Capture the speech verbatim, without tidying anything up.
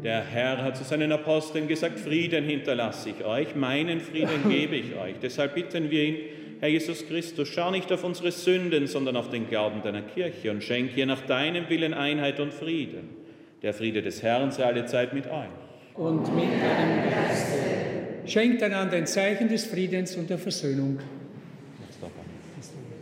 Der Herr hat zu seinen Aposteln gesagt, Frieden hinterlasse ich euch, meinen Frieden gebe ich euch. Deshalb bitten wir ihn, Herr Jesus Christus, schau nicht auf unsere Sünden, sondern auf den Glauben deiner Kirche und schenk ihr nach deinem Willen Einheit und Frieden. Der Friede des Herrn sei alle Zeit mit euch. Und mit deinem Geiste. Schenkt einander ein Zeichen des Friedens und der Versöhnung.